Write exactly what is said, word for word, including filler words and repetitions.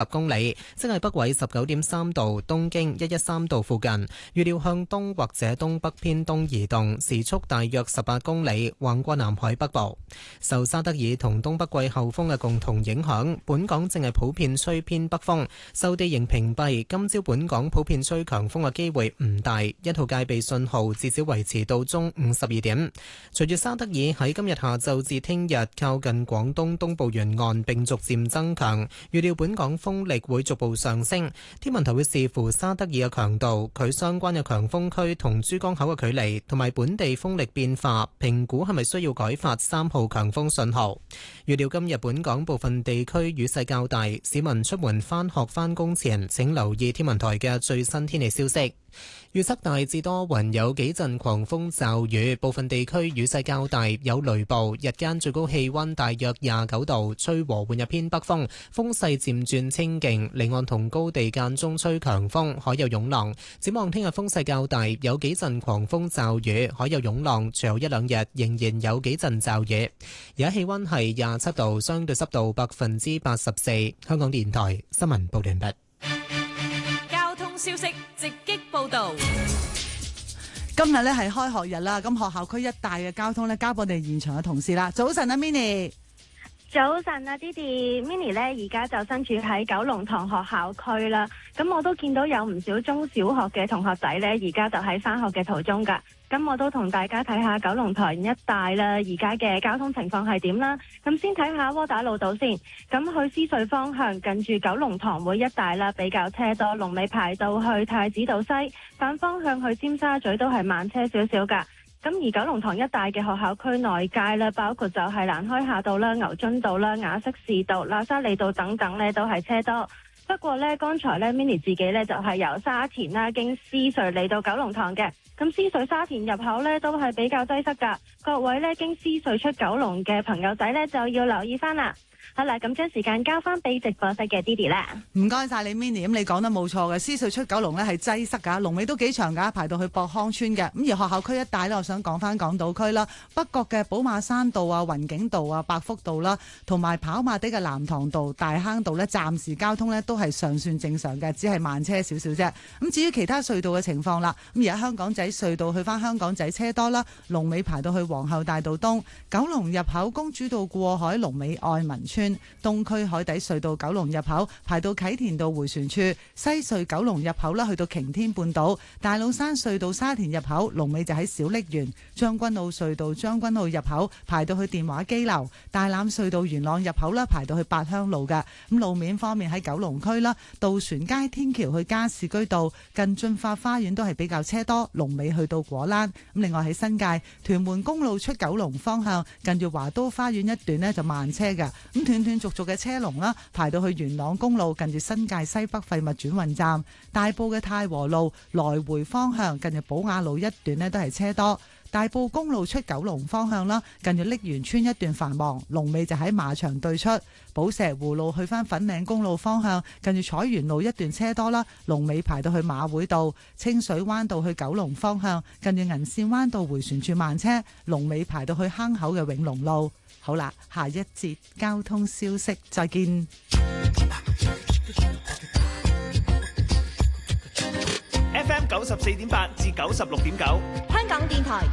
公里，即係北緯十九點三度、東經一一三度附近。預料向東或者東北偏東移動，時速大約十八公里，橫過南海北部。受沙德爾同東北季候風嘅共同影響，本港正係普遍吹偏北風。受地形屏蔽，今朝本港普遍吹強風嘅機會唔大，一號戒備信號至少維持到中午十二點。隨住沙德爾喺今日下晝至聽日靠近廣東東部沿岸並逐漸增強，預料本港風力會逐步上升。天文台會視乎沙德爾嘅強度、佢相關嘅強風區同珠江口嘅距離，同埋本地風力變化，評估係咪需要改發三號強風信號。預料今日本港部分地區雨勢較大，市民出門返學返工前請留意天文台嘅最新天氣消息。預測大致多雲，有幾陣狂風驟雨，部分地區雨勢較大，有雷暴。日間最高氣溫大約廿九度，吹和緩日偏北風，風勢漸轉清勁，離岸同高地間中吹強風，海有湧浪。展望聽日風勢較大，有幾陣狂風驟雨，海有湧浪。隨後一兩日仍然有幾陣驟雨。而家氣溫係廿七度，相對濕度百分之八十四。香港電台新聞報完畢。 消息直擊報道。 今日咧係開學日啦，咁學校區一帶嘅交通咧交俾我哋現場嘅同事啦。早晨啊 Minnie。 早晨啊 Didi，Minnie 咧而家就身處喺九龍塘學校區啦。咁我都見到有唔少中小學嘅同學仔咧，而家就喺返學嘅途中噶。咁我都同大家睇下九龍塘一帶啦，而家嘅交通情況係點啦。咁先睇下窩打老道先。咁去獅隧方向近住九龍塘會一帶啦，比較車多，龍尾排到去太子道西。反方向去尖沙咀都係慢車少少噶。咁而九龍塘一帶嘅學校區內街咧，包括就係蘭開夏道啦、牛津道啦、雅息士道、喇沙利道等等咧，都係車多。不過咧，剛才咧 Minnie 自己咧就係由沙田啦經獅隧嚟到九龍塘嘅。咁獅隧沙田入口咧都係比較擠塞噶，各位咧經獅隧出九龍嘅朋友仔咧就要留意翻啦。好啦，咁將時間交翻俾直播室嘅 Didi 啦。 唔該晒你 Minnie， 咁你講得冇錯嘅，獅隧出九龍呢係擠塞㗎，龍尾都幾長㗎，排到去博康村嘅。咁而學校區一帶呢，我想講翻港島區啦，北角嘅寶馬山道啊、雲景道啊、百福道啦，同埋跑馬地嘅南塘道、大坑道呢，暫時交通呢都係尚算正常嘅，只係慢車少少啫。咁至於其他隧道嘅情況啦，咁而家香港仔隧道去翻香港仔車多啦，龍尾排到去皇后大道東、九龍入口公主道過海，龍尾愛民村。東區海底隧道九龍入口排到啟田道回旋處，西隧九龍入口啦去到擎天半島，大老山隧道沙田入口龍尾就喺小瀝源，將軍澳隧道將軍澳入口排到去電話機樓，大欖隧道元朗入口啦排到去八鄉路嘅。咁路面方面喺九龍區啦，渡船街天橋去加士居道近駿發花園都係比較車多，龍尾去到果欄。咁另外喺新界屯門公路出九龍方向近住華都花園一段呢就慢車嘅，咁斷斷續續嘅車龍啦，排到去元朗公路近住新界西北廢物轉運站，大埔嘅太和路來回方向近住寶雅路一段呢都係車多，大埔公路出九龍方向啦，近住瀝源村一段繁忙，龍尾就喺馬場對出，寶石湖路去返粉嶺公路方向近住彩園路一段車多啦，龍尾排到去馬會道，清水灣道去九龍方向近住銀線灣道回旋處慢車，龍尾排到去坑口嘅永隆路。好啦，下一節交通消息，再見。 F M 九十四點八至九十六點九， 香港電台